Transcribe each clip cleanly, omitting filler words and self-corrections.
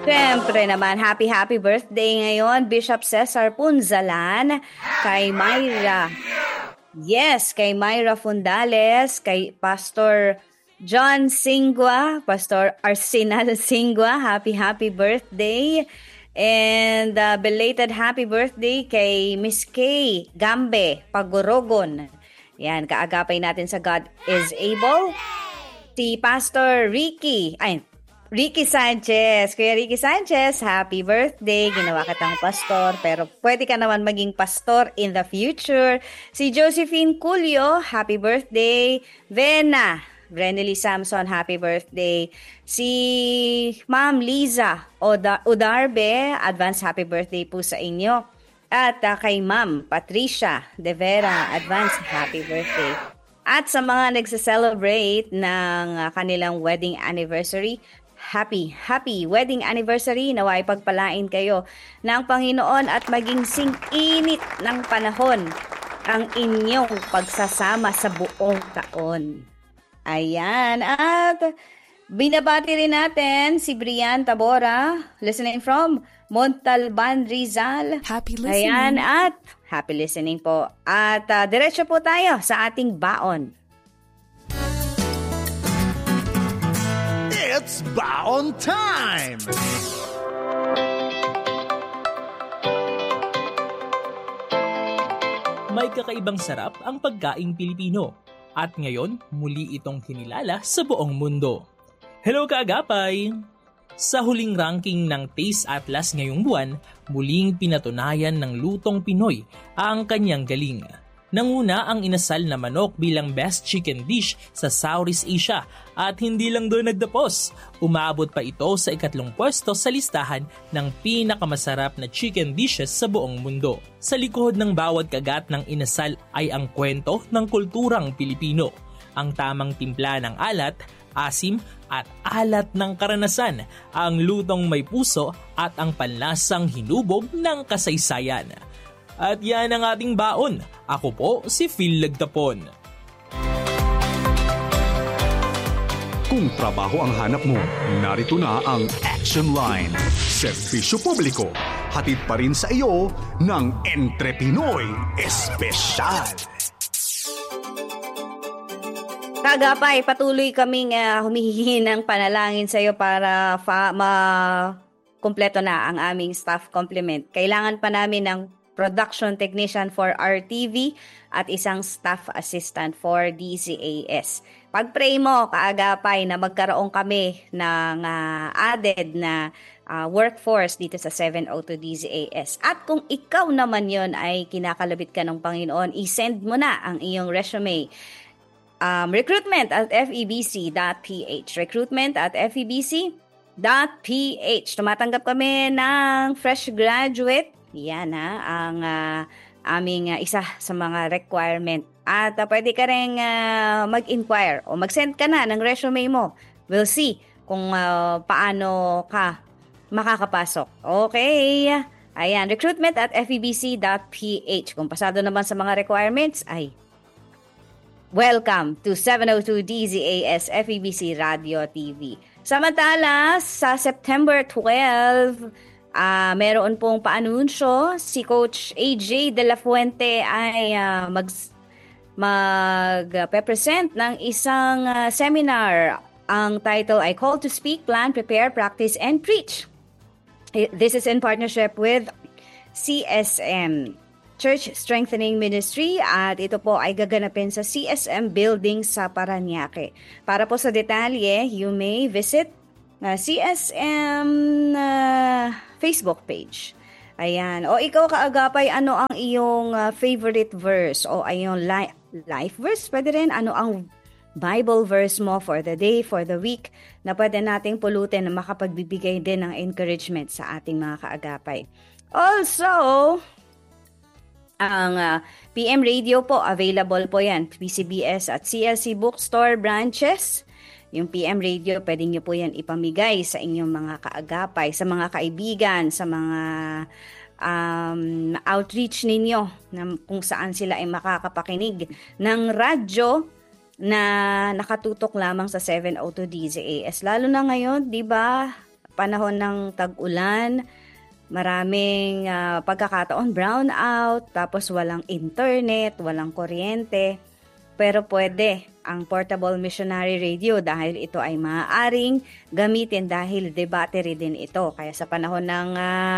Siyempre naman, happy birthday ngayon, Bishop Cesar Punzalan, kay Myra. Yes, kay Myra Fundales, kay Pastor John Singwa, Pastor Arsenal Singwa, happy birthday. And belated happy birthday kay Miss Kay Gambe Pagorogon. Yan, kaagapay natin sa God is Able. Si Pastor Ricky Sanchez. Kuya Ricky Sanchez, happy birthday. Ginawa kitang pastor, pero pwede ka naman maging pastor in the future. Si Josephine Culio, happy birthday. Brenely Samson, happy birthday. Si Ma'am Liza Udarbe, advance happy birthday po sa inyo. At kay Ma'am Patricia De Vera, advance happy birthday. At sa mga nagsa-celebrate ng kanilang wedding anniversary, happy wedding anniversary. Naway pagpalain kayo ng Panginoon at maging sing-init ng panahon ang inyong pagsasama sa buong taon. Ayan, at binabati rin natin si Brian Tabora, listening from Montalban, Rizal. Happy listening. Ayan, at happy listening po. At diretso po tayo sa ating baon. It's baon time! May kakaibang sarap ang pagkaing Pilipino at ngayon muli itong kinilala sa buong mundo. Hello kaagapay! Sa huling ranking ng Taste Atlas ngayong buwan, muling pinatunayan ng lutong Pinoy ang kanyang galing. Nanguna ang inasal na manok bilang best chicken dish sa Southeast Asia at hindi lang doon nagtapos. Umabot pa ito sa 2nd pwesto sa listahan ng pinakamasarap na chicken dishes sa buong mundo. Sa likod ng bawat kagat ng inasal ay ang kwento ng kulturang Pilipino. Ang tamang timpla ng alat, asim at alat ng karanasan, ang lutong may puso at ang panlasang hinubog ng kasaysayan. At yan ang ating baon. Ako po si Phil Lagtapon. Kung trabaho ang hanap mo, narito na ang Action Line. Serbisyo publiko, hatid pa rin sa iyo ng Entre Pinoy Espesyal. Kagapay, patuloy kaming humihingi ng panalangin sa iyo para kumpleto na ang aming staff complement. Kailangan pa namin ng production technician for RTV at isang staff assistant for DZAS. Pag-pray mo, kaagapay, na magkaroon kami ng added na workforce dito sa 702 DZAS. At kung ikaw naman yon ay kinakalabit ka ng Panginoon, isend mo na ang iyong resume. Recruitment@febc.ph. Recruitment@febc.ph. Tumatanggap kami ng fresh graduate. Yan ang aming isa sa mga requirement. At pwede ka rin mag-inquire o mag-send ka na ng resume mo. We'll see kung paano ka makakapasok. Okay. Ayan, recruitment@febc.ph. Kung pasado naman sa mga requirements, ay welcome to 702 DZAS FEBC Radio TV. Samantala, sa September 12, meron pong paanunsyo, si Coach AJ De La Fuente ay mag-present ng isang seminar. Ang title ay Call to Speak, Plan, Prepare, Practice, and Preach. This is in partnership with CSM, Church Strengthening Ministry, at ito po ay gaganapin sa CSM Building sa Parañaque. Para po sa detalye, you may visit CSM Facebook page. Ayan. O ikaw kaagapay, ano ang iyong favorite verse? O ayong life verse? Pwede rin. Ano ang Bible verse mo for the day, for the week, na pwede nating pulutin na makapagbibigay din ng encouragement sa ating mga kaagapay. Also, ang PM Radio po, available po yan. PCBS at CLC Bookstore branches. Yung PM Radio, pwede nyo po yan ipamigay sa inyong mga kaagapay, sa mga kaibigan, sa mga outreach ninyo, na kung saan sila ay makakapakinig ng radyo na nakatutok lamang sa 702 DZAS. Lalo na ngayon, di ba, panahon ng tag-ulan, maraming pagkakataon, brownout, tapos walang internet, walang kuryente. Pero pwede ang portable missionary radio dahil ito ay maaaring gamitin dahil de battery din ito. Kaya sa panahon ng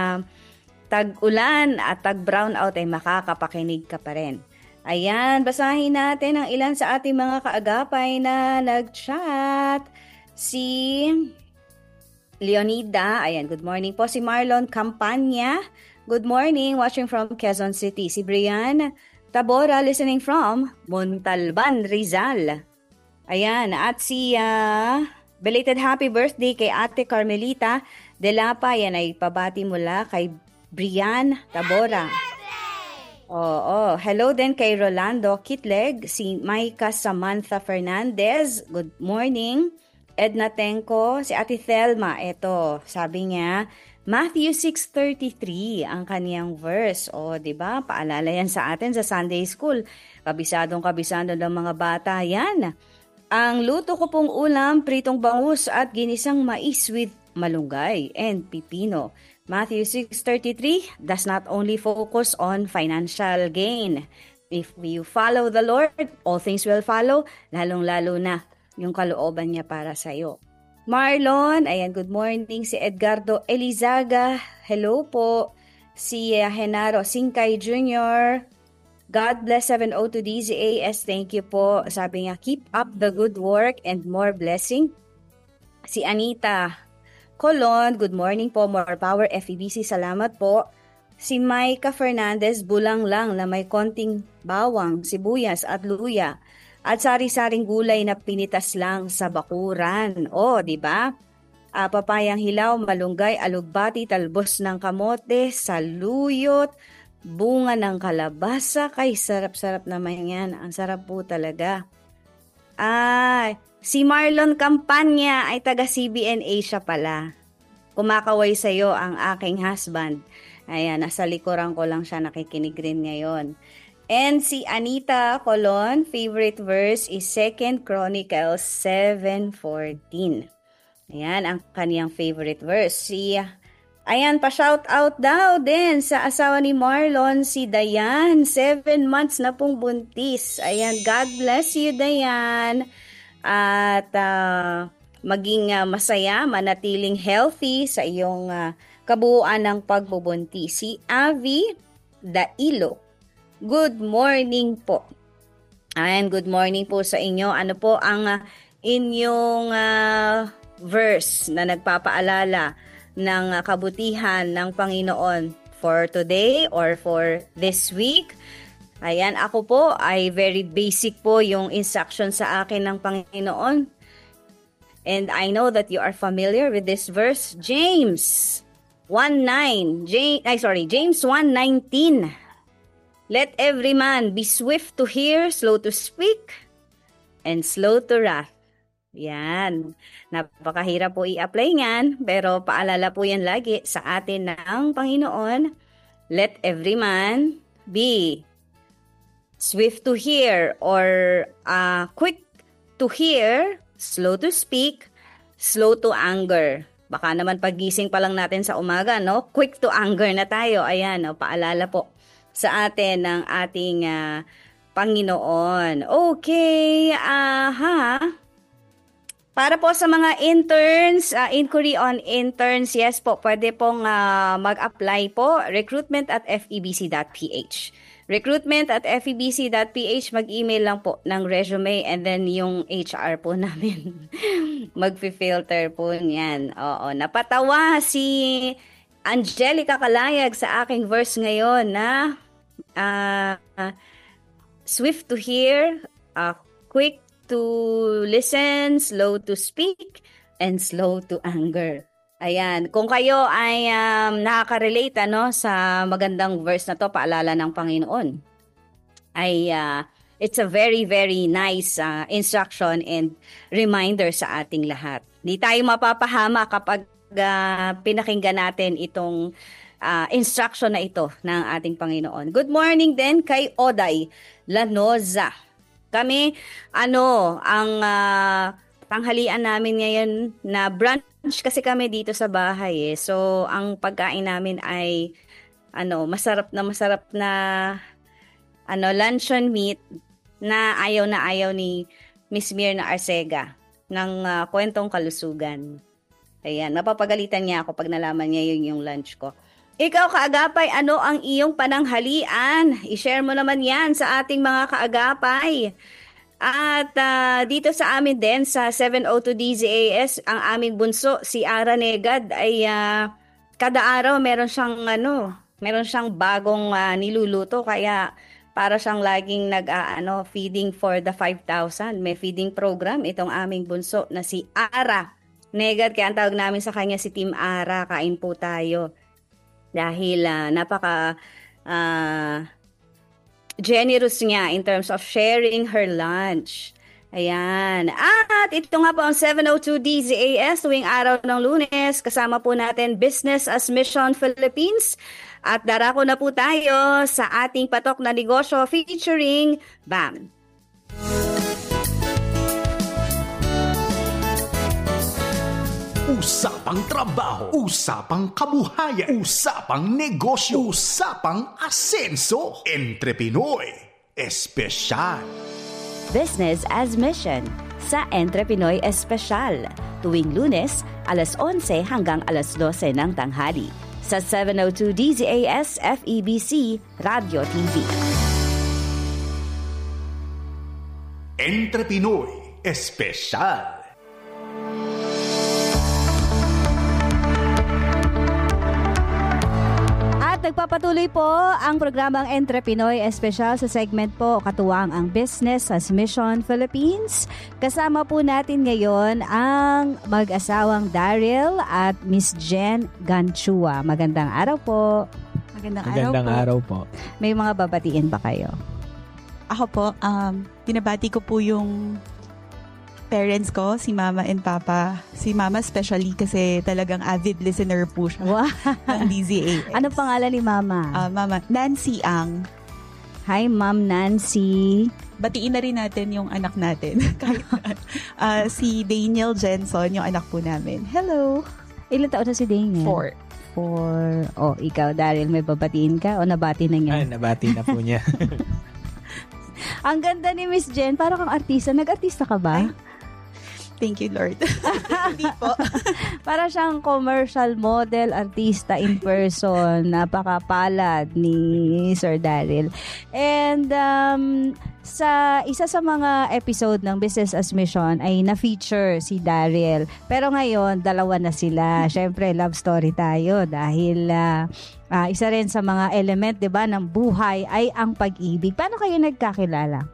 tag-ulan at tag-brownout ay makakapakinig ka pa rin. Ayan, basahin natin ang ilan sa ating mga kaagapay na nag-chat. Si Leonida, ayan, good morning po. Si Marlon Campanya, good morning, watching from Quezon City. Si Brian Tabora, listening from Montalban, Rizal. Ayan, at si belated happy birthday kay Ate Carmelita Delapa, yan ay pabati mula kay Brian Tabora. Oo, hello din kay Rolando Kitleg, si Maika Samantha Fernandez, good morning. Edna Tenko, si Ate Thelma, eto, sabi niya, Matthew 6:33 ang kaniyang verse. O, di ba? Paalala yan sa atin sa Sunday School. Kabisado ng mga bata yan. Ang luto ko pong ulam, pritong bangus at ginisang mais with malunggay and pipino. Matthew 6:33 does not only focus on financial gain. If you follow the Lord, all things will follow, lalong-lalo na yung kalooban niya para sa'yo. Marlon, ayan, good morning. Si Edgardo Elizaga, hello po. Si Henaro Singkay Jr., God bless 702 DZAS, thank you po. Sabi niya, keep up the good work and more blessing. Si Anita Colon, good morning po, more power FEBC, salamat po. Si Maika Fernandez, bulang lang na may konting bawang, sibuyas at luya. At sari-saring gulay na pinitas lang sa bakuran. O, di ba? Papayang hilaw, malunggay, alugbati, talbos ng kamote, saluyot, bunga ng kalabasa. Kay sarap-sarap naman yan. Ang sarap po talaga. Si Marlon Campanya ay taga CBN Asia pala. Kumakaway sa'yo ang aking husband. Ayan, nasa likuran ko lang siya, nakikinig rin ngayon. And si Anita Colon, favorite verse is 2 Chronicles 7:14. Ayan, ang kaniyang favorite verse. Ayan, pa-shout out daw din sa asawa ni Marlon, si Dayan. 7 months na pong buntis. Ayan, God bless you, Dayan. At maging masaya, manatiling healthy sa iyong kabuuan ng pagbubuntis. Si Avi Dailo, good morning po. And good morning po sa inyo. Ano po ang inyong verse na nagpapaalala ng kabutihan ng Panginoon for today or for this week? Ayan, ako po ay very basic po yung instruction sa akin ng Panginoon. And I know that you are familiar with this verse. James 1:19. James 1:19. Let every man be swift to hear, slow to speak, and slow to wrath. Yan. Napakahirap po i-apply yan, pero paalala po yan lagi sa atin ng Panginoon. Let every man be swift to hear or quick to hear, slow to speak, slow to anger. Baka naman pagising pa lang natin sa umaga, no? Quick to anger na tayo. Ayan, no? Paalala po sa atin ng ating Panginoon. Okay, para po sa mga interns, inquiry on interns, yes po, pwede pong mag-apply po, recruitment@febc.ph. Recruitment@febc.ph, mag-email lang po ng resume and then yung HR po namin mag-filter po niyan. Oo, napatawa si Angelica Kalayag sa aking verse ngayon na swift to hear, quick to listen, slow to speak, and slow to anger. Ayan, kung kayo ay nakaka-relate sa magandang verse na to, paalala ng Panginoon, ay it's a very, very nice instruction and reminder sa ating lahat. Di tayo mapapahama kapag pinakinggan natin itong instruction na ito ng ating Panginoon. Good morning din kay Oday Lanoza. Kami, ang tanghalian namin ngayon na brunch kasi kami dito sa bahay eh. So, ang pagkain namin ay masarap na luncheon meat na ayaw ni Miss Mirna Arcega ng Kwentong Kalusugan. Ayan, mapapagalitan niya ako pag nalaman niya yung lunch ko. Ikaw, kaagapay, ano ang iyong pananghalian? I-share mo naman yan sa ating mga kaagapay. At dito sa amin din sa 702 DZAS, ang aming bunso, si Ara Negad, ay kada araw meron siyang bagong niluluto. Kaya para siyang laging feeding for the 5,000. May feeding program itong aming bunso na si Ara Negad. Kaya ang tawag namin sa kanya si Team Ara. Kain po tayo. Dahil napaka generous niya in terms of sharing her lunch. Ayan. At ito nga po ang 702 DZAS tuwing araw ng Lunes. Kasama po natin Business as Mission Philippines. At darako na po tayo sa ating patok na negosyo featuring BAM. Usapang trabaho, usapang kabuhayan, usapang negosyo, usapang asenso. Entre Pinoy Espesyal. Business as Mission sa Entre Pinoy Espesyal. Tuwing Lunes, alas 11 hanggang alas 12 ng tanghali. Sa 702 DZAS FEBC Radio TV. Entre Pinoy Espesyal. Nagpapatuloy po ang programang Entre Pinoy Espesyal sa segment po katuwang ang Business as Mission Philippines. Kasama po natin ngayon ang mag-asawang Daryl at Miss Jen Ganchua. Magandang araw po. Magandang araw po. May mga babatiin ba kayo? Ako po, binabati ko po yung parents ko, si Mama and Papa. Si Mama especially kasi talagang avid listener po siya. Wow. Ng DZAS. Ano pangalan ni Mama? Mama, Nancy Ang. Hi, Ma'am Nancy. Batiin na rin natin yung anak natin. Si Daniel Jenson, yung anak po namin. Hello. Ilan taon na si Daniel? 4. Oh, ikaw, Daryl, may babatiin ka o nabati na niya? Ay, nabati na po niya. Ang ganda ni Miss Jen. Parang kang artista. Nag-artista ka ba? Ay, thank you, Lord. Hindi po. Para siyang commercial model, artista in person. Napakapalad ni Sir Daryl. And sa isa sa mga episode ng Business as Mission ay na-feature si Daryl. Pero ngayon, dalawa na sila. Syempre, love story tayo dahil isa rin sa mga element, 'di ba, ng buhay ay ang pag-ibig. Paano kayo nagkakilala?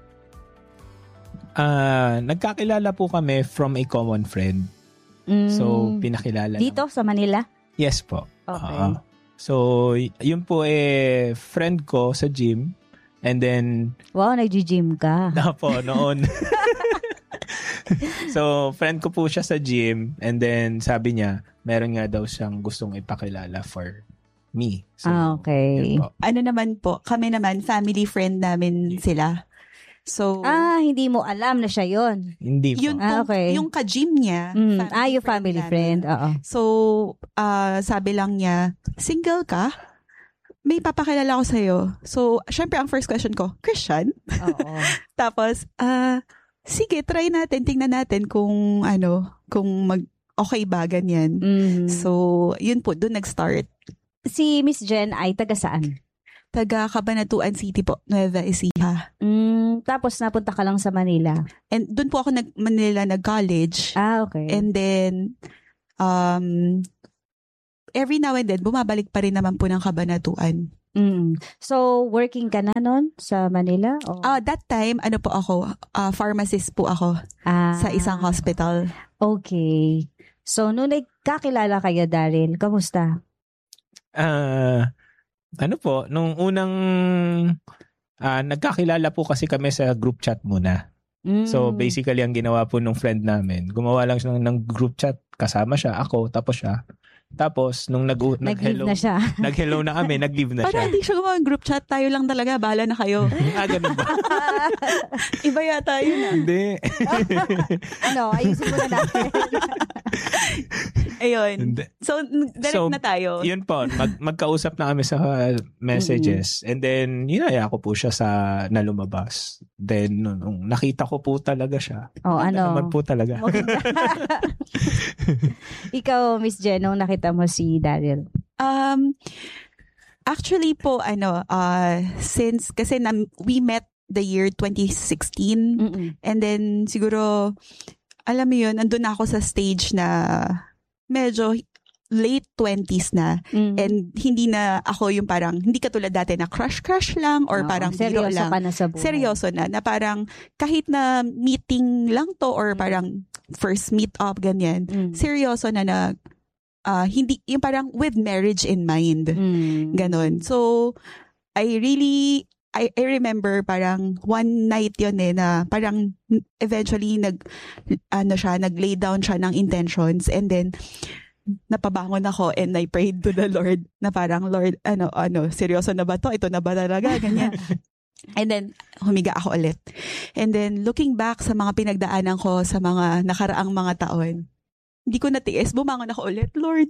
Nagkakilala po kami from a common friend. So, pinakilala. Dito sa Manila? Yes po. Okay. So, yun po friend ko sa gym. And then... Wow, nag-gym ka. Na po, noon. So, friend ko po siya sa gym. And then, sabi niya, meron nga daw siyang gustong ipakilala for me. So, okay. Ano naman po, kami naman, family friend namin sila. So, hindi mo alam na siya yon. Hindi po. Okay. Yung ka-gym niya. Yung family friend. Oo. So, sabi lang niya, single ka? May papakilala ko sa'yo. So, syempre ang first question ko, Christian? Oo. Tapos, sige, try natin, tingnan natin kung okay ba, ganyan. Mm-hmm. So, yun po, doon nag-start. Si Miss Jen ay taga saan? Taga Cabanatuan City po, Nueva Ecija. Tapos napunta ka lang sa Manila. And doon po ako Manila nag-college. Okay. And then, every now and then, bumabalik pa rin naman po ng Cabanatuan. So, working ka na nun sa Manila? That time, po ako, pharmacist po ako sa isang hospital. Okay. So, nung nagkakilala kayo, Daryl, kamusta? Nung unang nagkakilala po kasi kami sa group chat muna. So basically ang ginawa po nung friend namin, gumawa lang siya ng group chat, kasama siya, ako, tapos siya. Tapos, nung Nag-leave na siya. nag-hello na kami, nag-leave na Parang siya. hindi siya gumawa ng group chat. Tayo lang talaga. Bahala na kayo. Ganun ba? Iba yata yun ah. Hindi. Ayusin mo na natin. Ayun. Hindi. So, direct na tayo. Yun po, magkausap na kami sa messages. And then, hinaya ko po siya na lumabas. Then, nung nakita ko po talaga siya. Naman po talaga. Ikaw, Miss Jen, nung nakita mo si Daryl? Actually po, since, kasi we met the year 2016. And then, siguro, alam mo yun, andun ako sa stage na medyo late 20s na. And hindi na ako yung parang, hindi katulad dati na crush lang or parang biro lang. Seryoso ka na sa buhay. Seryoso na parang kahit na meeting lang to or parang first meet up, ganyan. Seryoso na hindi, yung parang with marriage in mind. Ganon. So, I remember parang one night yun na parang eventually nag-lay down siya ng intentions and then napabangon ako and I prayed to the Lord na parang, Lord, seryoso na ba to? Ito na ba talaga? Ganyan. And then, humiga ako ulit. And then, looking back sa mga pinagdaanan ko sa mga nakaraang mga taon, hindi ko natiis, bumangon ako ulit, Lord,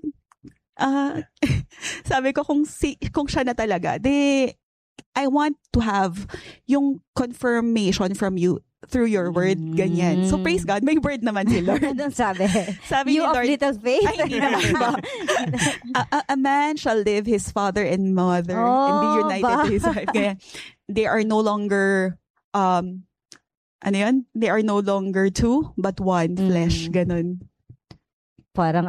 sabi ko kung siya na talaga, I want to have yung confirmation from you through your word, ganyan. So, praise God, may word naman si Lord. Anong sabi? Sabi You ni of Lord, little faith? ay, hindi naman ba? A man shall leave his father and mother and be united to his wife. Ganyan. They are no longer, They are no longer two, but one flesh. Ganon. Parang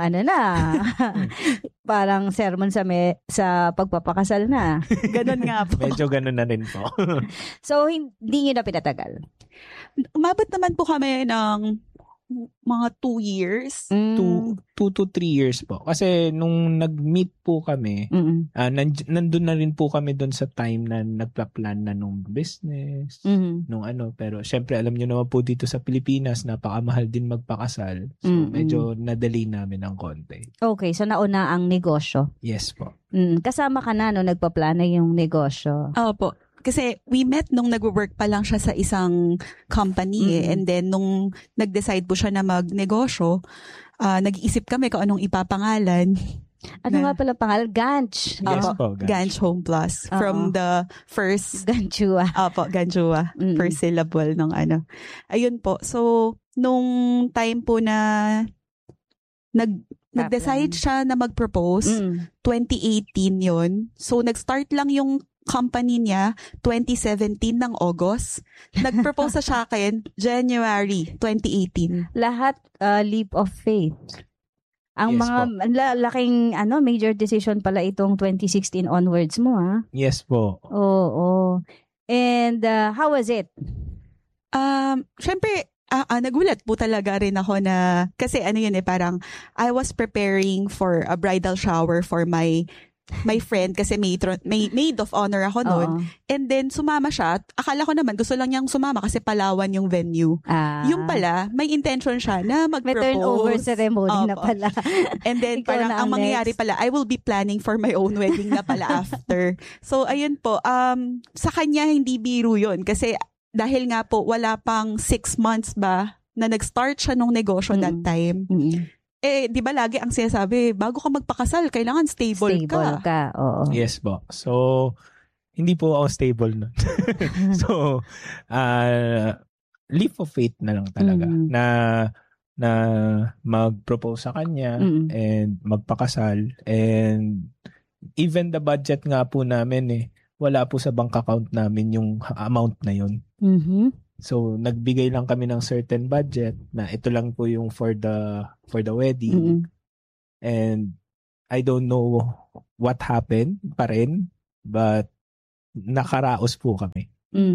parang sermon sa pagpapakasal na. Ganon nga po. Medyo ganon na rin po. So, hindi nyo na pinatagal? Umabot naman po kami ng mga 2 years. 2 to 3 years po. Kasi nung nag-meet po kami, nandun na rin po kami doon sa time na nagpa-plan na nung business, nung pero syempre alam nyo naman po dito sa Pilipinas, napakamahal din magpakasal. So medyo na-delay namin ng konti. Okay, so nauna ang negosyo? Yes po. Kasama ka na nung nagpa-plano yung negosyo? Opo. Kasi we met nung nag-work pa lang siya sa isang company and then nung nag-decide po siya na magnegosyo, nag-iisip kami kung anong ipapangalan. Ano nga pala pangalan? Ganch. Yes po, Ganch Home Plus. From the first... Ganchua. Opo, Ganchua. First syllable ng Ayun po. So, nung time po na nag-decide siya na mag-propose, 2018 yon. So, nag-start lang yung company niya 2017 ng August. Nag-propose sa akin January 2018. Lahat leap of faith. Ang Yes mga laking major decision pala itong 2016 onwards mo, ha? Yes po. Oo. And how was it? Syempre, nagulat po talaga rin ako na, kasi parang I was preparing for a bridal shower for my friend kasi may maid of honor ako noon. And then sumama siya. Akala ko naman gusto lang niyang sumama kasi Palawan yung venue. Yung pala, may intention siya na mag-propose. May turnover ceremony na pala. And then parang ang mangyayari pala, I will be planning for my own wedding na pala after. So ayun po, sa kanya hindi biro yun kasi dahil nga po wala pang 6 months ba na nag-start siya nung negosyo that time. Di ba lagi ang sinasabi, bago ka magpakasal, kailangan stable ka. Oo. Yes po. So, hindi po ako stable nun. So, leap of faith na lang talaga na mag-propose sa kanya and magpakasal. And even the budget nga po namin wala po sa bank account namin yung amount na yun. So, nagbigay lang kami ng certain budget na ito lang po yung for the wedding. And I don't know what happened pa rin, but nakaraos po kami.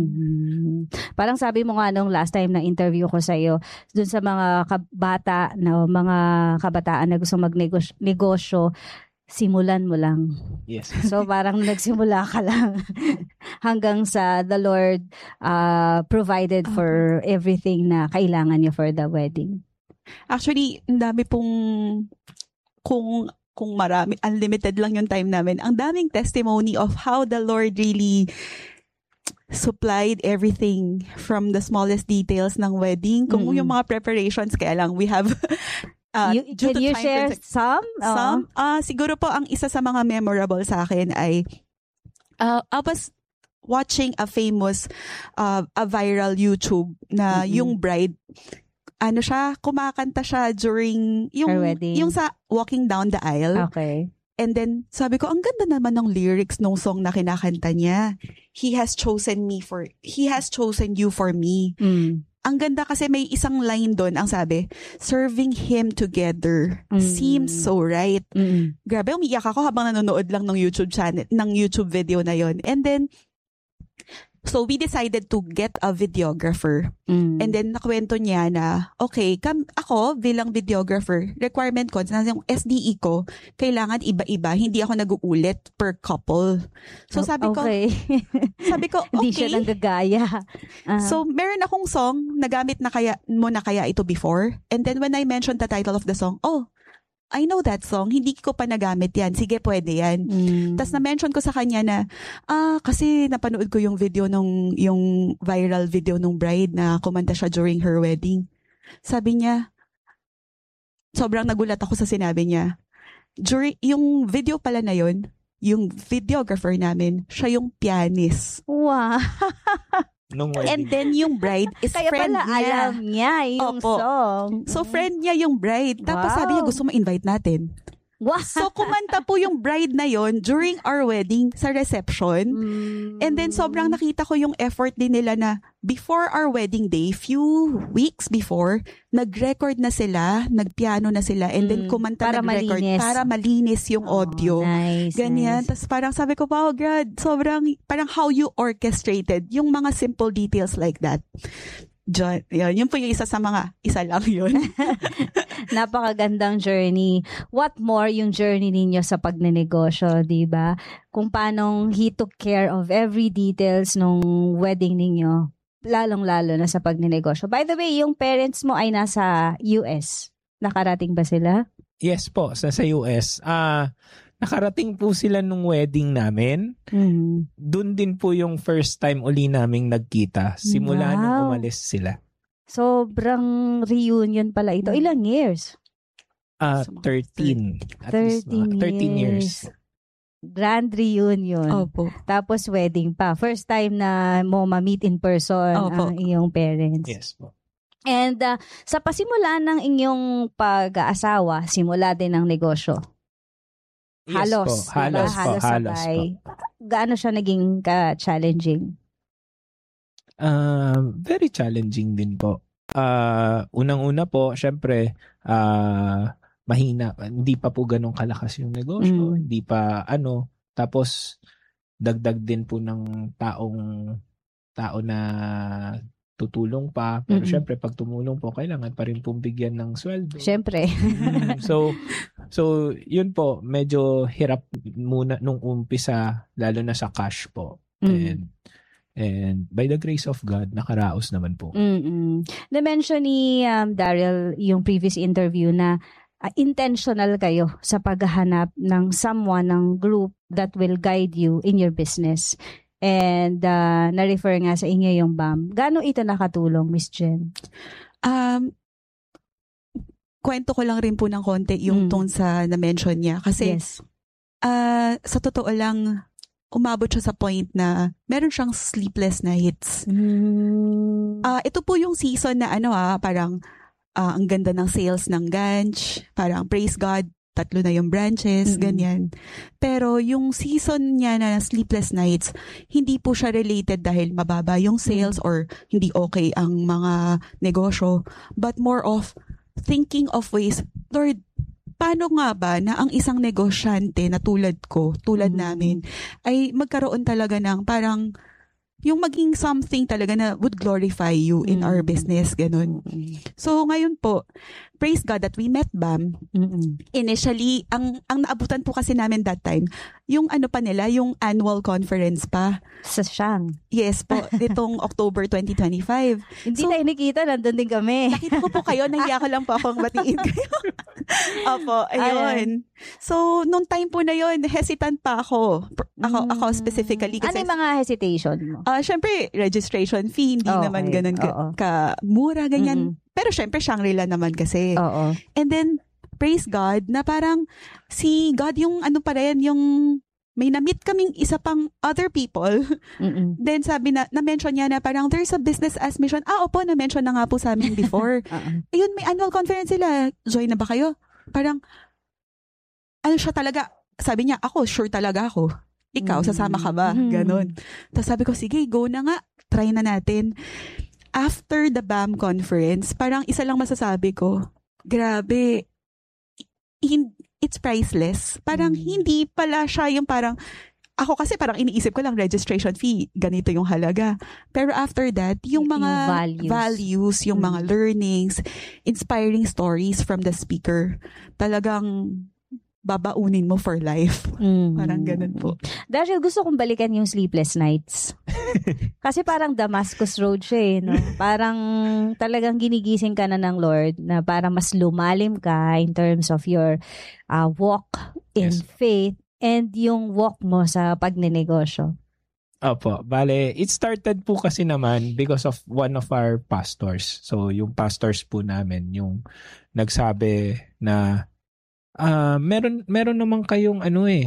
Parang sabi mo nga nung last time na interview ko sa iyo, dun sa mga mga kabataan na gusto magnegosyo, simulan mo lang. Yes. So parang nagsimula ka lang hanggang sa the Lord provided for everything na kailangan niyo for the wedding. Actually, ang dami pong kung kung marami, unlimited lang yung time namin, ang daming testimony of how the Lord really supplied everything from the smallest details ng wedding. Kung yung mga preparations, kaya lang we have can you share some? Siguro po ang isa sa mga memorable sa akin ay I was watching a famous a viral YouTube na yung bride, kumakanta siya during her wedding. Yung sa walking down the aisle. Okay. And then, sabi ko, ang ganda naman ng lyrics nung song na kinakanta niya. He has chosen you for me. Ang ganda kasi may isang line doon, ang sabi, serving Him together seems so right. Grabe, umiiyak ako habang nanonood lang ng YouTube channel, ng YouTube video na yon. And then, so we decided to get a videographer. And then nakwento niya na, okay, ako bilang videographer, requirement ko, yung SDE ko, kailangan iba-iba. Hindi ako nag-uulit per couple. So sabi ko, okay. Hindi siya nanggagaya. So meron akong song, nagamit na kaya ito before. And then when I mentioned the title of the song, I know that song, hindi ko pa nagamit yan. Sige, pwede yan. Tapos na-mention ko sa kanya na, kasi napanood ko yung video yung viral video nung bride na kumanta siya during her wedding. Sabi niya, sobrang nagulat ako sa sinabi niya. Yung video pala na yun, yung videographer namin, siya yung pianist. Wow! And then yung bride is kaya friend pala niya. Alam niya yung song. So friend niya yung bride. Tapos sabi niya gusto mo invite natin. Wow. So kumanta po yung bride na yon during our wedding sa reception. And then sobrang nakita ko yung effort din nila na before our wedding day, few weeks before, nag-record na sila, nagpiano na sila, and then kumanta, nag-record para malinis yung audio. Nice, ganyan. Nice. Tapos parang sabi ko, wow, God, sobrang parang how you orchestrated yung mga simple details like that. Yun po yung isa lang yun. Napakagandang journey. What more yung journey ninyo sa pagnenegosyo, di ba? Kung paano he took care of every details nung wedding ninyo, lalong-lalo na sa pagnenegosyo. By the way, yung parents mo ay nasa US. Nakarating ba sila? Yes po, sa US. Nakarating po sila nung wedding namin. Doon din po yung first time uli naming nagkita. Simula nung umalis sila. Sobrang reunion pala ito. Ilang years? 13. 13 years. Grand reunion. Opo. Tapos wedding pa. First time na mo ma-meet in person ang iyong parents. Yes po. And sa pasimula ng inyong pag-aasawa, simula din ang negosyo. Yes Halos po. sabay. Gaano siya naging ka-challenging? Very challenging din po. Unang-una po, syempre, mahina. Hindi pa po ganun kalakas yung negosyo. Hindi pa Tapos, dagdag din po ng tao na tutulong pa. Pero syempre, pag tumulong po, kailangan pa rin pong bigyan ng sweldo. Syempre. So, yun po, medyo hirap muna nung umpisa, lalo na sa cash po. And by the grace of God, nakaraos naman po. Na-mention ni Daryl yung previous interview na intentional kayo sa paghahanap ng someone, ng group that will guide you in your business. And na-refer nga sa inyo yung BAM. Gaano ito nakatulong, Miss Jen? Kwento ko lang rin po ng konti yung tone sa na-mention niya. Kasi sa totoo lang, umabot siya sa point na meron siyang sleepless nights. Ito po yung season na parang ang ganda ng sales ng Ganch. Parang praise God, 3 na yung branches, ganyan. Pero yung season niya na sleepless nights, hindi po siya related dahil mababa yung sales or hindi okay ang mga negosyo. But more of thinking of ways, Lord, paano nga ba na ang isang negosyante na tulad namin, ay magkaroon talaga ng parang yung maging something talaga na would glorify you in our business, ganun. So, ngayon po, praise God that we met Bam. Initially, ang naabutan po kasi namin that time, yung ano pa nila, yung annual conference pa. Sa Siang. Yes po, itong October 2025. Hindi tayo nakita, nandun din kami. Nakita ko po kayo, nahiya ko lang po akong batiin kayo. Opo, ayun. So, nung time po na yun, hesitant pa ako. Ako specifically. Kasi, ano yung mga hesitation mo? Syempre, registration fee, hindi naman ganun ka-mura, ganyan. Pero syempre, Shangri-La naman kasi. And then, praise God, na parang si God yung ano pa rin, yung may na-meet kaming isa pang other people. Then sabi na-mention niya na parang there's a business as mission. Opo, na-mention na nga po sa amin before. Ayun, may annual conference sila. Join na ba kayo? Parang, ano siya talaga, sabi niya, sure talaga ako. Ikaw, sasama ka ba? Ganon. Tapos sabi ko, sige, go na nga. Try na natin. After the BAM conference, parang isa lang masasabi ko, grabe, it's priceless. Parang hindi pala siya yung parang, ako kasi parang iniisip ko lang registration fee, ganito yung halaga. Pero after that, yung mga values, yung mga learnings, inspiring stories from the speaker, talagang babaunin mo for life. Parang ganun po. Dahil gusto kong balikan yung Sleepless Nights. Kasi parang Damascus Road siya no? Parang talagang ginigising ka na ng Lord na parang mas lumalim ka in terms of your walk in faith and yung walk mo sa pagnenegosyo. Opo. Bale, it started po kasi naman because of one of our pastors. So, yung pastors po namin, yung nagsabi na meron naman kayong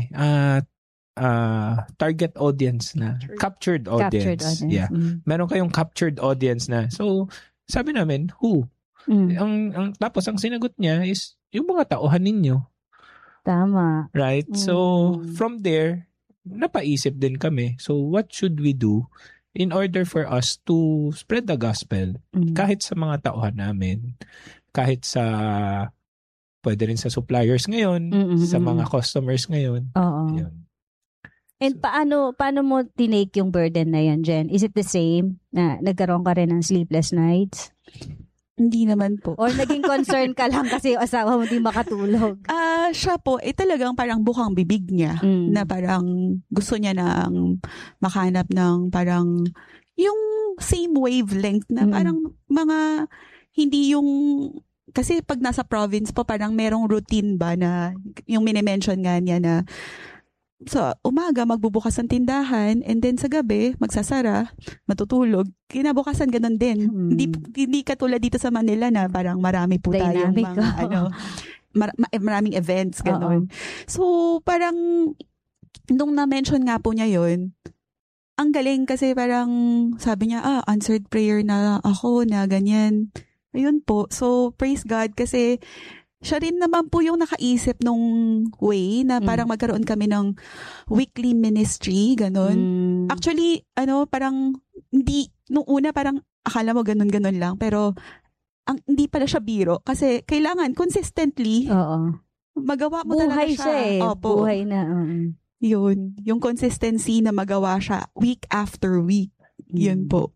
target audience na captured audience. Yeah. Meron kayong captured audience na. So sabi namin, who? Tapos ang sinagot niya is yung mga tauhan ninyo. Tama. Right? So from there napaisip din kami. So what should we do in order for us to spread the gospel kahit sa mga tauhan namin, kahit sa pwede rin sa suppliers ngayon, sa mga customers ngayon. Yun. And paano mo tinake yung burden na yan, Jen? Is it the same na nagkaroon ka rin ng sleepless nights? Hindi naman po. Or naging concern ka lang kasi yung asawa mo di makatulog? Siya po, talagang parang bukang bibig niya na parang gusto niya nang makahanap ng parang yung same wavelength na parang mga hindi yung kasi pag nasa province po, parang merong routine ba na yung minimension nga niya na sa umaga magbubukas ang tindahan and then sa gabi magsasara, matutulog. Kinabukasan ganun din. Hindi katulad dito sa Manila na parang marami po tayong mga maraming events ganun. So parang nung na-mention nga po niya yun, ang galing kasi parang sabi niya, answered prayer na ako na ganyan. Ayun po. So, praise God kasi siya rin naman po yung nakaisip nung way na parang magkaroon kami ng weekly ministry, ganun. Actually, parang hindi, nung una parang akala mo ganun-ganun lang, pero hindi pala siya biro kasi kailangan consistently magawa mo buhay talaga siya. Opo. Buhay na. Yun. Yung consistency na magawa siya week after week. Yun po.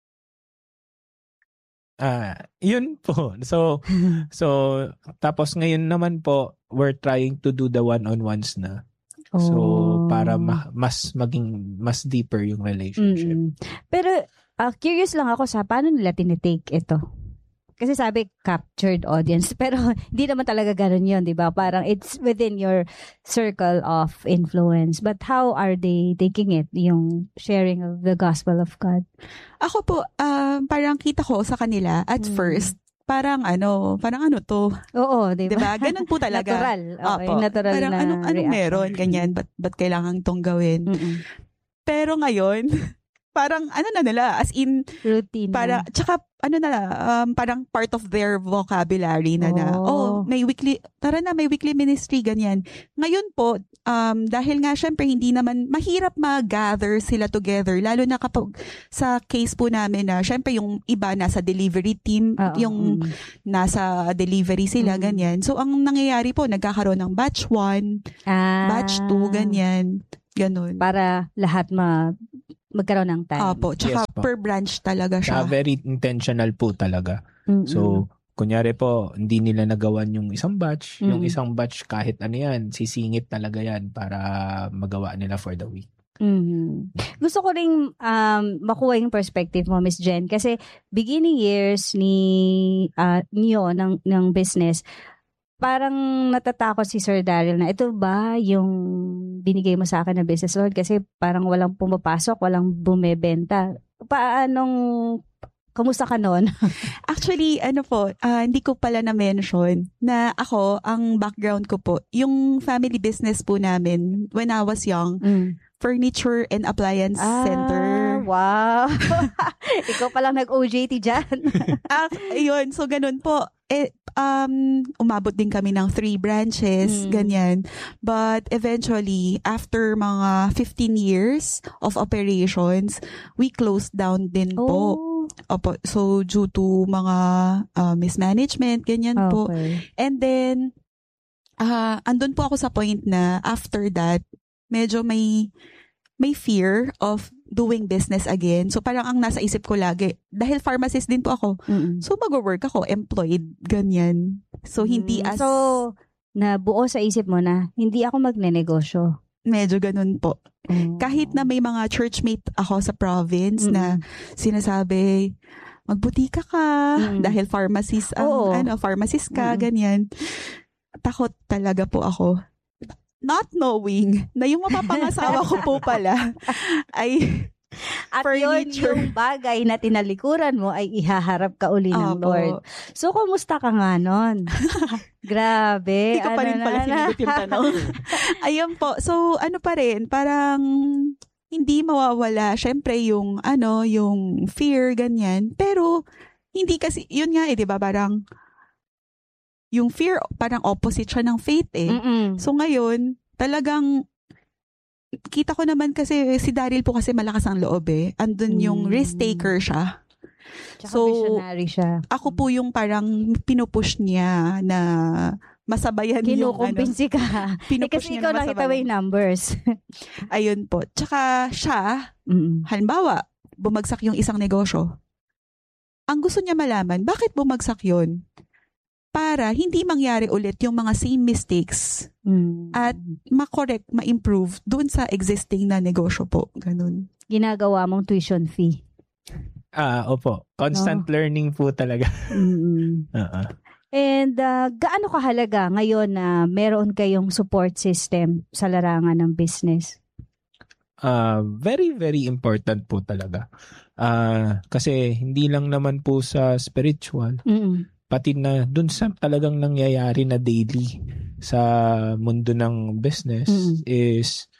Yun po. So tapos ngayon naman po, we're trying to do the one-on-ones na. So, para maging mas deeper yung relationship. Pero, curious lang ako sa paano nila tinitake ito? Kasi sabi, captured audience. Pero, hindi naman talaga ganun yun, di ba? Parang, it's within your circle of influence. But how are they taking it? Yung sharing of the gospel of God? Ako po, parang kita ko sa kanila at first, parang ano to? Oo, di ba? Diba? Ganun po talaga. Natural. Okay, natural parang na anong meron, ganyan, ba't kailangan tong gawin? Pero ngayon, parang na nila, as in, routine. Para, tsaka, parang part of their vocabulary na may weekly ministry, ganyan. Ngayon po, dahil nga syempre hindi naman, mahirap mag-gather sila together, lalo na kapag sa case po namin na syempre yung iba nasa delivery team, yung nasa delivery sila, ganyan. So, ang nangyayari po, nagkakaroon ng batch 1, batch 2, ganyan. Ganun. Para lahat magkaroon ng time. Opo, tsaka Yes po. per branch talaga siya. Very intentional po talaga. Mm-mm. So, kunyari po, hindi nila nagawan yung isang batch. Yung isang batch, kahit ano yan, sisingit talaga yan para magawa nila for the week. Gusto ko ring makuha yung perspective mo, Miss Jen, kasi beginning years niyo ng business, parang natatakot si Sir Daryl na ito ba yung binigay mo sa akin na business, Lord? Kasi parang walang pumapasok, walang bumebenta. Kamusta ka noon? Actually, hindi ko pala na-mention na ako, ang background ko po, yung family business po namin when I was young, Furniture and Appliance Center. Wow! Ikaw palang nag-OJT dyan. Ayun, so ganun po. Umabot din kami ng 3 branches, ganyan. But eventually, after mga 15 years of operations, we closed down din po. Opo, so due to mga mismanagement, ganyan po. And then, andun po ako sa point na after that, medyo may fear of doing business again. So parang ang nasa isip ko lagi, dahil pharmacist din po ako, so mag-work ako, employed, ganyan. So hindi So, nabuo sa isip mo na, hindi ako magnenegosyo. Medyo ganun po. Kahit na may mga churchmate ako sa province na sinasabi, magbutika ka, dahil pharmacist pharmacist ka, ganyan. Takot talaga po ako. Not knowing na yung mapapangasawa ko po pala ay at furniture. yun yung bagay na tinalikuran mo ay ihaharap ka uli ng Lord. So, kumusta ka nga nun? Grabe. Hindi ko pa rin pala sinagot yung tanong. Ayun po. So, pa rin, parang hindi mawawala. Syempre, yung fear, ganyan. Pero, hindi kasi, yun nga di ba, parang, yung fear, parang opposite siya ng faith So ngayon, talagang, kita ko naman kasi, si Daryl po kasi malakas ang loob Andun yung risk taker siya. Tsaka visionary siya. Ako po yung parang pinupush niya na masabayan yung kinukumpinsi ka. Kasi ikaw nakita mo yung numbers. Ayun po. Tsaka siya, halimbawa, bumagsak yung isang negosyo. Ang gusto niya malaman, bakit bumagsak yun? Para hindi mangyari ulit yung mga same mistakes at ma-correct, ma-improve doon sa existing na negosyo po. Ganun. Ginagawa mong tuition fee. Opo. Constant learning po talaga. And gaano kahalaga ngayon na meron kayong support system sa larangan ng business? Very, very important po talaga. Kasi hindi lang naman po sa spiritual, pati na dun sa talagang nangyayari na daily sa mundo ng business is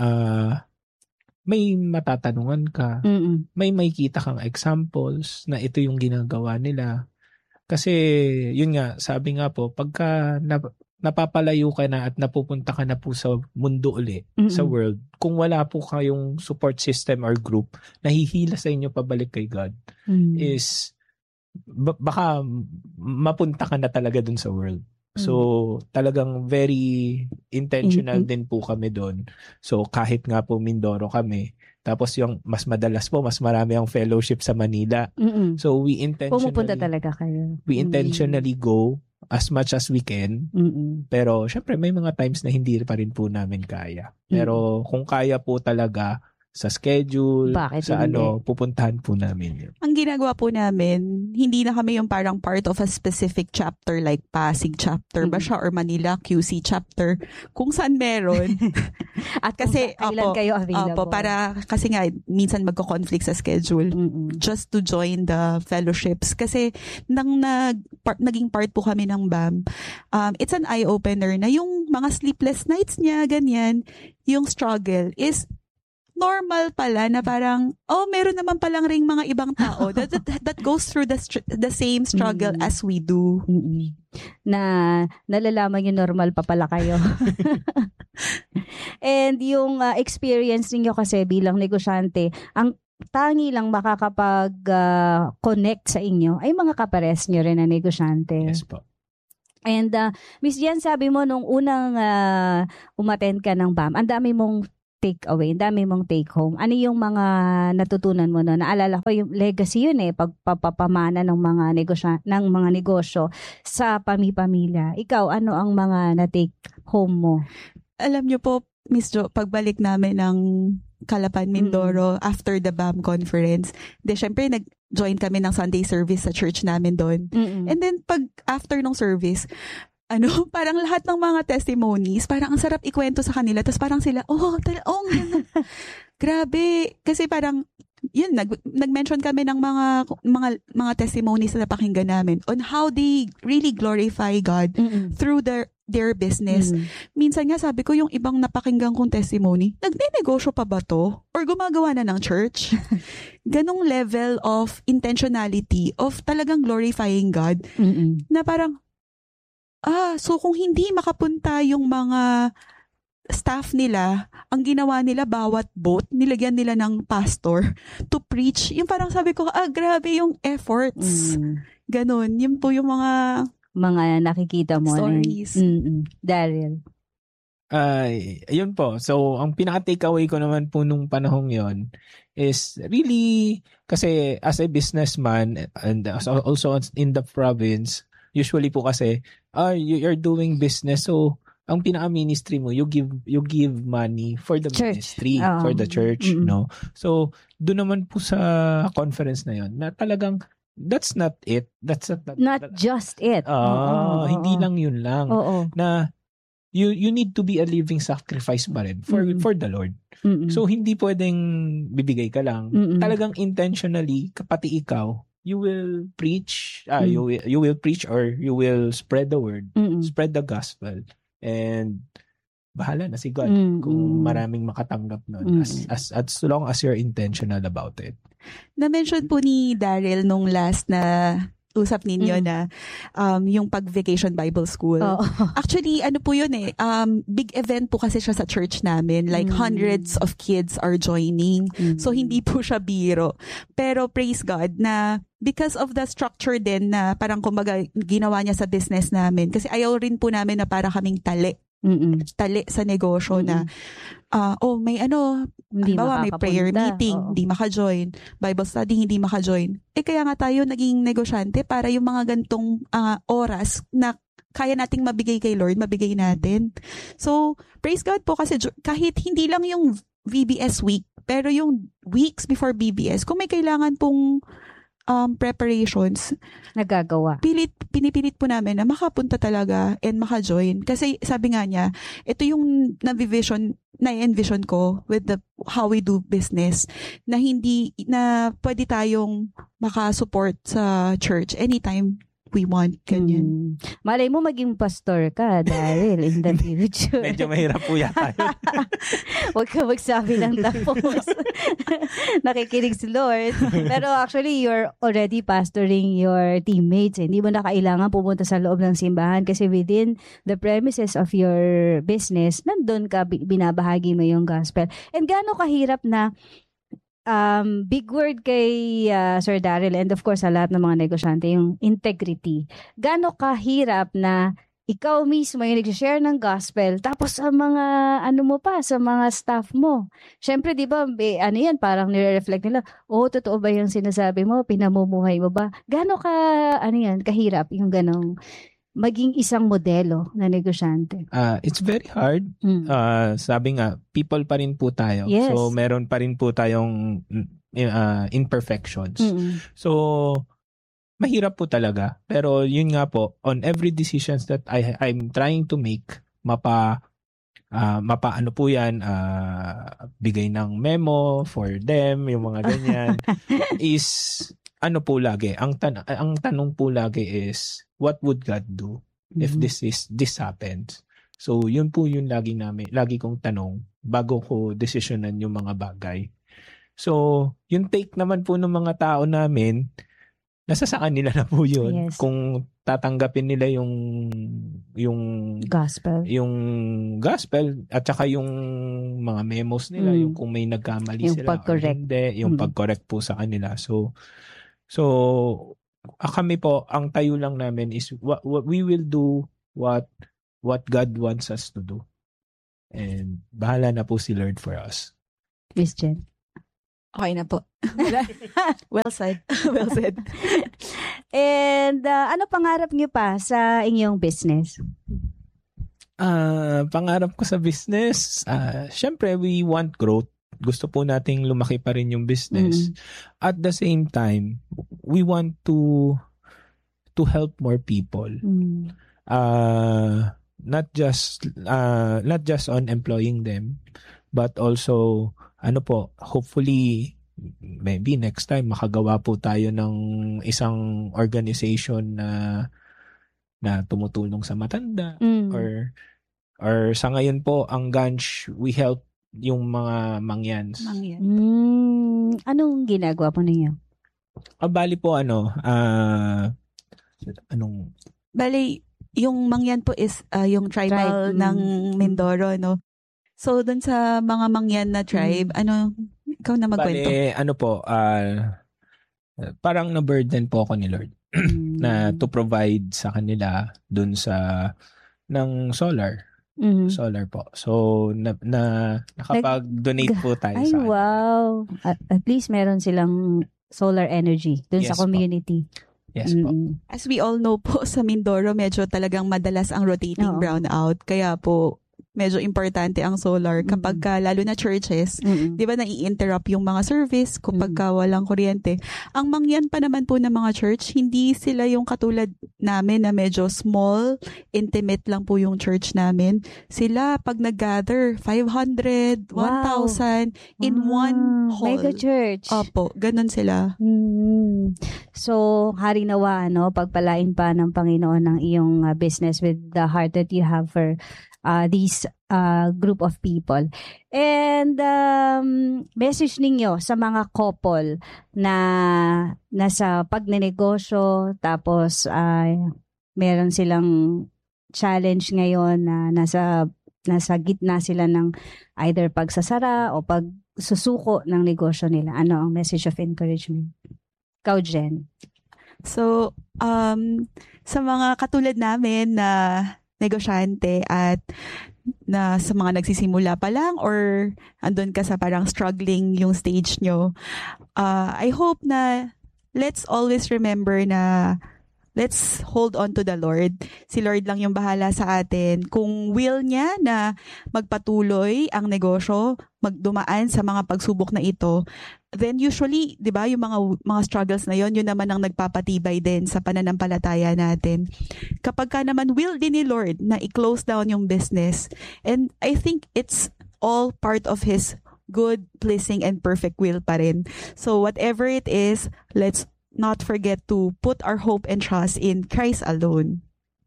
may matatanungan ka, may makikita kang examples na ito yung ginagawa nila. Kasi yun nga, sabi nga po, pagka napapalayo ka na at napupunta ka na po sa mundo uli, sa world, kung wala po kayong support system or group na hihila sa inyo pabalik kay God, is baka mapunta ka na talaga dun sa world. So, talagang very intentional din po kami dun. So, kahit nga po Mindoro kami, tapos yung mas madalas po, mas marami ang fellowship sa Manila. So, we intentionally... Pumupunta talaga kayo. We intentionally go as much as we can. Pero, syempre, may mga times na hindi pa rin po namin kaya. Pero, kung kaya po talaga, sa schedule, sa pupuntahan po namin yun. Ang ginagawa po namin, hindi na kami yung parang part of a specific chapter like Pasig chapter ba siya or Manila QC chapter, kung saan meron. At kasi kailan kayo available. Para kasi nga minsan magko-conflict sa schedule just to join the fellowships. Kasi naging part po kami ng BAM, it's an eye-opener na yung mga sleepless nights niya, ganyan, yung struggle is normal pala na parang, meron naman palang ring mga ibang tao that goes through the same struggle as we do. Na nalalaman yung normal pa pala kayo. And yung experience niyo kasi bilang negosyante, ang tangi lang makakapag-connect sa inyo ay mga kapares nyo rin na negosyante. Yes po. And Miss Jen, sabi mo nung unang umattend ka ng BAM, ang dami mong take away, ang dami mong take home. Ano yung mga natutunan mo no? Naalala ko yung legacy yun pagpapamana ng mga negosyo sa pamilya. Ikaw, ano ang mga na-take home mo? Alam niyo po, Miss Jo, pagbalik namin ng Calapan, Mindoro, after the BAM conference, syempre nag-join kami ng Sunday service sa church namin doon. And then, after ng service, parang lahat ng mga testimonies, parang ang sarap ikwento sa kanila. Tapos parang sila, grabe. Kasi parang, yun, nag-mention kami ng mga testimonies na napakinggan namin on how they really glorify God through their business. Minsan nga sabi ko, yung ibang napakinggan kong testimony, nagne-negosyo pa ba to? Or gumagawa na ng church? Ganong level of intentionality of talagang glorifying God na parang, so kung hindi makapunta yung mga staff nila, ang ginawa nila bawat boat, nilagyan nila ng pastor to preach. Yung parang sabi ko, grabe yung efforts. Ganon. Yun po yung mga nakikita mo. Stories. Daryl. Yun po. So, ang pinaka-takeaway ko naman po nung panahong yon is really, kasi as a businessman and also in the province, usually po kasi, you're doing business, so ang pinaka-ministry mo, you give money for the ministry, for the church, no? So, doon naman po sa conference na yon na talagang, that's not it. That's not just it. Hindi lang yun lang. Na, you need to be a living sacrifice pa rin for the Lord. So, hindi pwedeng bibigay ka lang. Talagang intentionally, pati ikaw, you will preach, you will preach or you will spread the word, spread the gospel, and bahala na si God kung maraming makatanggap nun as long as you're intentional about it. Na-mention po ni Daryl nung last na usap ninyo na yung pag-vacation Bible school. Actually, po yun big event po kasi siya sa church namin. Like hundreds of kids are joining. So, hindi po siya biro. Pero praise God na because of the structure din na parang kumbaga ginawa niya sa business namin. Kasi ayaw rin po namin na para kaming tali sa negosyo na may may prayer meeting, hindi maka-join, Bible study, hindi maka-join. Kaya nga tayo naging negosyante para yung mga gantong oras na kaya nating mabigay kay Lord, mabigay natin. So, praise God po kasi kahit hindi lang yung VBS week, pero yung weeks before VBS, kung may kailangan pong preparations, nagagawa. Pinipilit po namin na makapunta talaga and maka-join. Kasi sabi nga niya, ito yung na-envision ko with how we do business, na hindi, na pwede tayong makasupport sa church anytime we want. Ganyan. Malay mo maging pastor ka, Daryl, in the future. Medyo mahirap po yata. Huwag ka magsabi ng tapos. Nakikinig si Lord. Pero actually, you're already pastoring your teammates. Hindi mo na kailangan pumunta sa loob ng simbahan kasi within the premises of your business, nandun ka, binabahagi mo yung gospel. And gaano kahirap na big word kay Sir Daryl and of course sa lahat ng mga negosyante, yung integrity. Gaano kahirap na ikaw mismo yung nag-share ng gospel tapos sa mga sa mga staff mo. Syempre, di ba, yan, parang nire-reflect nila, totoo ba yung sinasabi mo? Pinamumuhay mo ba? Gaano kahirap yung ganong maging isang modelo na negosyante? It's very hard. Sabi nga, people pa rin po tayo. Yes. So, meron pa rin po tayong imperfections. So, mahirap po talaga. Pero yun nga po, on every decisions that I'm trying to make, mapaano po yan, bigay ng memo for them, yung mga ganyan, is po lagi, ang tanong po lagi is, what would God do if this happens? So, yun po yung lagi kong tanong bago ko desisyonan yung mga bagay. So, yung take naman po ng mga tao namin, nasa sa kanila na po yun. Yes. Kung tatanggapin nila yung gospel. Yung gospel at saka yung mga memos nila, yung kung may nagkamali yung sila or hindi, yung pag-correct po sa kanila. So kami po, ang tayo lang namin is what we will do what God wants us to do. And bahala na po si Lord for us. Miss Jen. Okay na po. Well said. Well said. And ano pangarap niyo pa sa inyong business? Pangarap ko sa business, syempre we want growth. Gusto po nating lumaki pa rin yung business. At the same time, we want to help more people. Not just on employing them, but also hopefully maybe next time makagawa po tayo ng isang organization na tumutulong sa matanda or sa ngayon po ang Ganj, we help yung mga mangyans. Anong ginagawa po ninyo? Bali po Bali, yung mangyan po is yung tribal ng Mindoro, no? So, dun sa mga mangyan na tribe, ikaw na magkwento. Bali, parang na-burden po ako ni Lord na to provide sa kanila dun sa ng solar. Solar po. So, nakapag-donate po tayo sa kanila. Wow! At least meron silang solar energy dun sa community. Po. Yes po. As we all know po, sa Mindoro, medyo talagang madalas ang rotating brownout. Kaya po, medyo importante ang solar kapag lalo na churches, di ba nai-interrupt yung mga service kapag walang kuryente. Ang mangyan pa naman po ng mga church, hindi sila yung katulad namin na medyo small, intimate lang po yung church namin. Sila pag nag-gather, 500, 1,000 in one hall. Mega church. Opo, ganun sila. So, harinawa, pagpalain pa ng Panginoon ng iyong business with the heart that you have for these group of people. And message ninyo sa mga couple na nasa pagnenegosyo tapos meron silang challenge ngayon na nasa gitna sila ng either pagsasara o pagsusuko ng negosyo nila. Ano ang message of encouragement? Ikaw, Jen. So, sa mga katulad namin na negosyante at na sa mga nagsisimula pa lang or andun ka sa parang struggling yung stage nyo, I hope na let's always remember na let's hold on to the Lord. Si Lord lang yung bahala sa atin. Kung will niya na magpatuloy ang negosyo, magdumaan sa mga pagsubok na ito, then usually, di ba, yung mga struggles na yun naman ang nagpapatibay din sa pananampalataya natin. Kapag ka naman will din ni Lord na i-close down yung business, and I think it's all part of His good, pleasing, and perfect will pa rin. So whatever it is, let's not forget to put our hope and trust in Christ alone.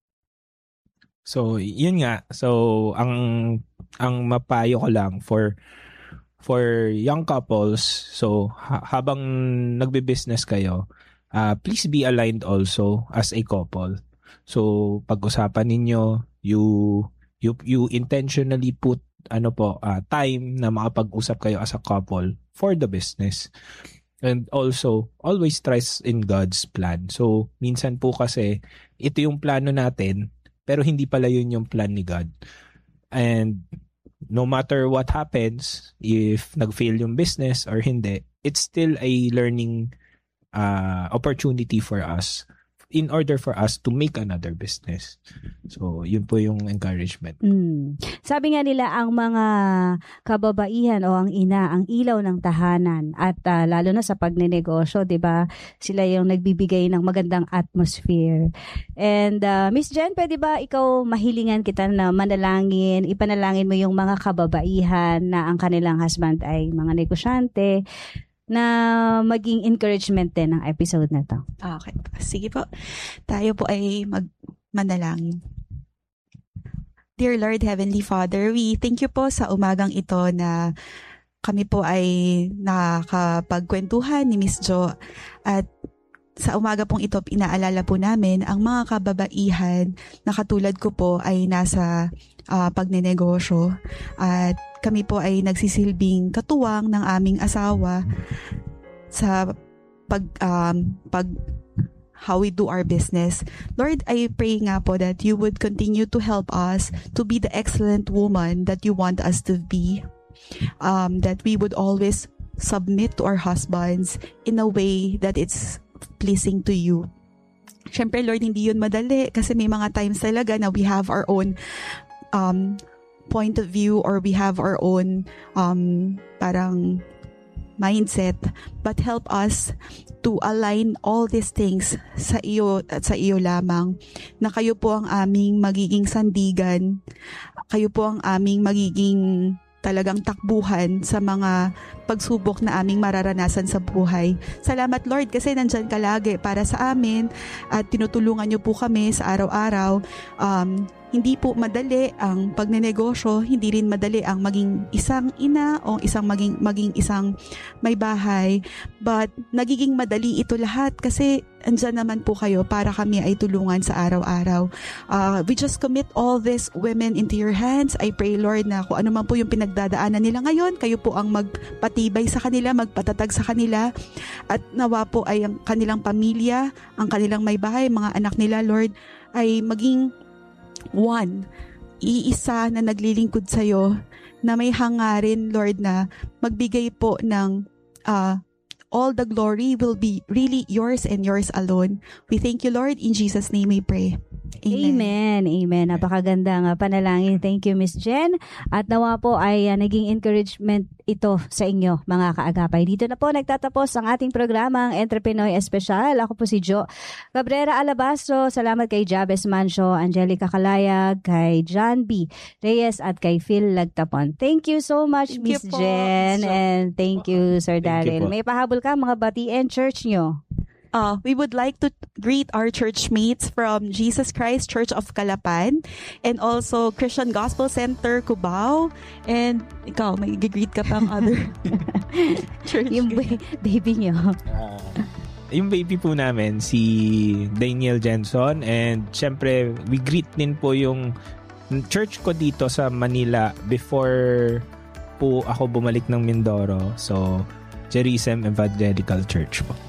So, yun nga. So, ang mapayo ko lang for young couples, so habang nagbe-business kayo, please be aligned also as a couple. So, pag-usapan ninyo, you intentionally put time na makapag-usap kayo as a couple for the business. And also, always trust in God's plan. So, minsan po kasi, ito yung plano natin, pero hindi pala yun yung plan ni God. And no matter what happens, if nag-fail yung business or hindi, it's still a learning opportunity for us in order for us to make another business. So, yun po yung encouragement. Sabi nga nila, ang mga kababaihan o ang ina, ang ilaw ng tahanan at lalo na sa pagnenegosyo, 'di ba? Sila yung nagbibigay ng magandang atmosphere. And Miss Jen, pwede ba ikaw mahilingan kita na ipanalangin mo yung mga kababaihan na ang kanilang husband ay mga negosyante, na maging encouragement din ng episode na to. Okay. Sige po. Tayo po ay manalangin. Dear Lord, Heavenly Father, we thank you po sa umagang ito na kami po ay nakakapagkwentuhan ni Miss Jo. At sa umaga pong ito, inaalala po namin ang mga kababaihan na katulad ko po ay nasa pagnenegosyo. At kami po ay nagsisilbing katuwang ng aming asawa sa how we do our business. Lord, I pray nga po that you would continue to help us to be the excellent woman that you want us to be. That we would always submit to our husbands in a way that it's pleasing to you. Siyempre, Lord, hindi yun madali kasi may mga times talaga na we have our own point of view or we have our own parang mindset, but help us to align all these things sa iyo at sa iyo lamang, na kayo po ang aming magiging sandigan, kayo po ang aming magiging talagang takbuhan sa mga pagsubok na aming mararanasan sa buhay. Salamat, Lord, kasi nandyan ka lagi para sa amin at tinutulungan niyo po kami sa araw-araw. Hindi po madali ang pagnenegosyo, hindi rin madali ang maging isang ina o maging isang may bahay, but nagiging madali ito lahat kasi andyan naman po kayo para kami ay tulungan sa araw-araw. We just commit all these women into your hands. I pray, Lord, na kung ano man po yung pinagdadaanan nila ngayon, kayo po ang magpatibay sa kanila, magpatatag sa kanila, at nawa po ay ang kanilang pamilya, ang kanilang may bahay, mga anak nila, Lord, ay maging one, iisa na naglilingkod sa'yo, na may hangarin, Lord, na magbigay po ng all the glory will be really yours and yours alone. We thank you, Lord. In Jesus' name we pray. Amen. Amen. Napakagandang panalangin. Thank you, Miss Jen. At nawa po ay naging encouragement ito sa inyo, mga kaagapay. Dito na po nagtatapos ang ating programang Entrepinoy Espesyal. Ako po si Jo Cabrera Alabastro. Salamat kay Jabez Mancio, Angelica Calayag, kay John B. Reyes at kay Phil Lagtapon. Thank you so much, Miss Jen. And thank you, Sir Daryl. May pahabol ka, mga batiin church nyo. We would like to greet our church mates from Jesus Christ Church of Calapan and also Christian Gospel Center Cubao. And ikaw, may greet ka pang other church. Yung baby nyo. Yung baby po namin, si Daniel Jenson. And syempre, we greet din po yung church ko dito sa Manila before po ako bumalik ng Mindoro. So, Jerusalem Evangelical Church po.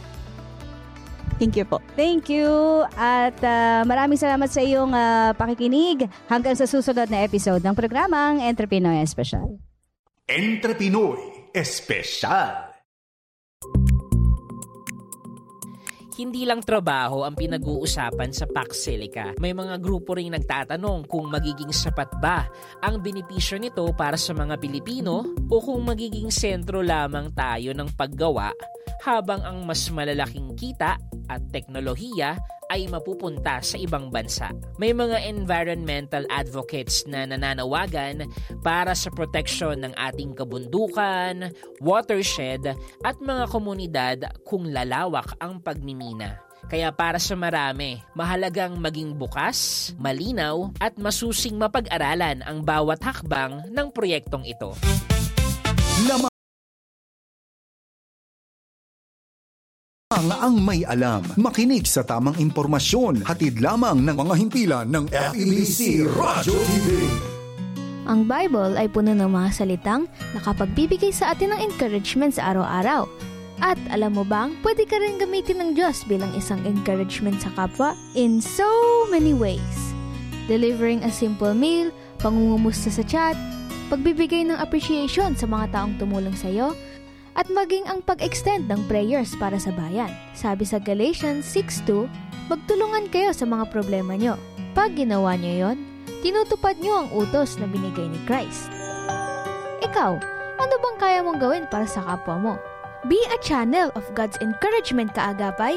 Thank you po. Thank you. At maraming salamat sa iyong pakikinig. Hanggang sa susunod na episode ng programang Entrepinoy Espesyal. Entrepinoy Espesyal. Hindi lang trabaho ang pinag-uusapan sa Pax Silica. May mga grupo ring nagtatanong kung magiging sapat ba ang benepisyo nito para sa mga Pilipino o kung magiging sentro lamang tayo ng paggawa habang ang mas malalaking kita at teknolohiya ay mapupunta sa ibang bansa. May mga environmental advocates na nananawagan para sa proteksyon ng ating kabundukan, watershed at mga komunidad kung lalawak ang pagmimina. Kaya para sa marami, mahalagang maging bukas, malinaw at masusing mapag-aralan ang bawat hakbang ng proyektong ito. Ang may alam. Makinig sa tamang impormasyon. Hatid lamang ng mga himpilan ng FEBC Radio TV. Ang Bible ay puno ng mga salitang nakapagbibigay sa atin ng encouragement sa araw-araw. At alam mo bang, pwede ka rin gamitin ng Diyos bilang isang encouragement sa kapwa in so many ways. Delivering a simple meal, pangungumusta sa chat, pagbibigay ng appreciation sa mga taong tumulong sa iyo, at maging ang pag-extend ng prayers para sa bayan. Sabi sa Galatians 6:2, magtulungan kayo sa mga problema nyo. Pag ginawa nyo yon, tinutupad nyo ang utos na binigay ni Christ. Ikaw, ano bang kaya mong gawin para sa kapwa mo? Be a channel of God's encouragement, kaagapay.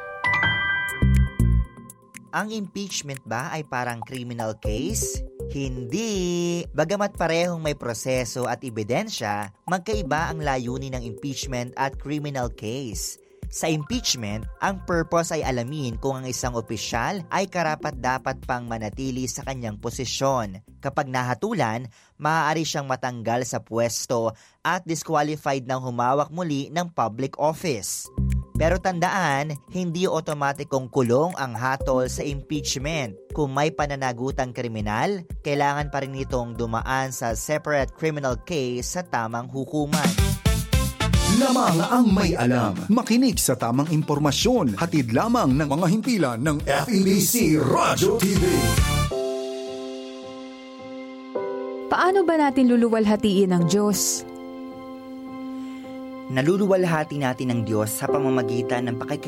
Ang impeachment ba ay parang criminal case? Hindi. Bagamat parehong may proseso at ebidensya, magkaiba ang layunin ng impeachment at criminal case. Sa impeachment, ang purpose ay alamin kung ang isang opisyal ay karapat-dapat pang manatili sa kanyang posisyon. Kapag nahatulan, maaari siyang matanggal sa pwesto at disqualified ng humawak muli ng public office. Pero tandaan, hindi otomatikong kulong ang hatol sa impeachment. Kung may pananagutang kriminal, kailangan pa rin itong dumaan sa separate criminal case sa tamang hukuman. Lamang ang may alam. Makinig sa tamang impormasyon. Hatid lamang ng mga himpilan ng FEBC Radyo TV. Paano ba natin luluwalhatiin ang Diyos? Naluluwalhati natin ng Diyos sa pamamagitan ng